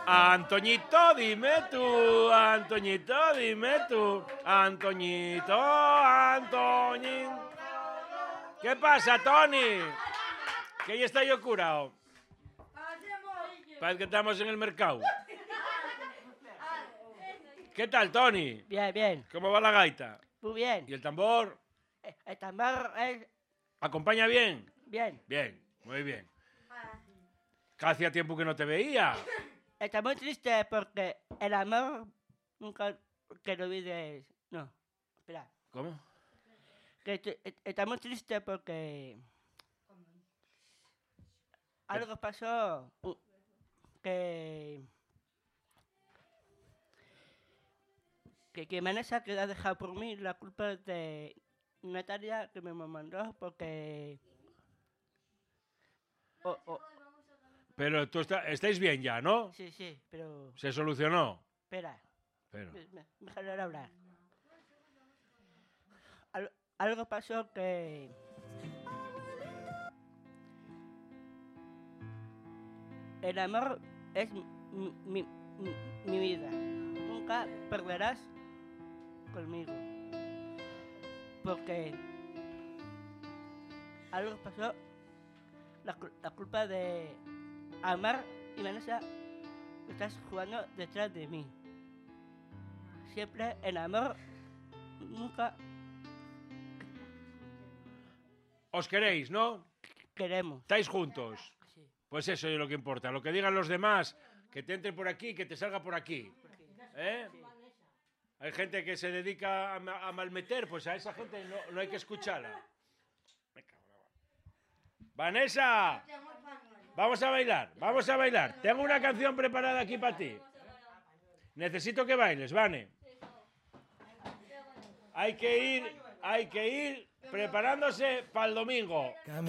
Antoñito, dime tú, Antoñito, dime tú, Antoñito, Antoñín. ¿Qué pasa, Toni? Que ya está yo curado. Parece que estamos en el mercado. ¿Qué tal, Toni? Bien, bien. ¿Cómo va la gaita? Muy bien. ¿Y el tambor? El tambor es ¿Acompaña bien? bien. Bien, muy bien. Que hacía tiempo que no te veía. Está muy triste porque el amor nunca que lo olvides. No, espera. ¿Cómo? Está muy triste porque algo pasó que Vanessa que ha dejado por mí la culpa es de Natalia que me mandó porque Pero tú estáis bien ya, ¿no? sí, pero ¿Se solucionó? espera, Pero... déjalo hablar. Algo pasó que el amor es mi vida. Nunca perderás conmigo. Porque algo pasó, la culpa de amar y Vanessa estás jugando detrás de mí. Siempre el amor, nunca Os queréis, ¿no? queremos. ¿Estáis juntos? Sí. Pues eso es lo que importa. Lo que digan los demás, que te entre por aquí, que te salga por aquí. ¿Eh? Sí. Hay gente que se dedica a malmeter, pues a esa gente no hay que escucharla. Vanessa, vamos a bailar, vamos a bailar. Tengo una canción preparada aquí para ti. Necesito que bailes, Vane. Hay que ir preparándose para el domingo.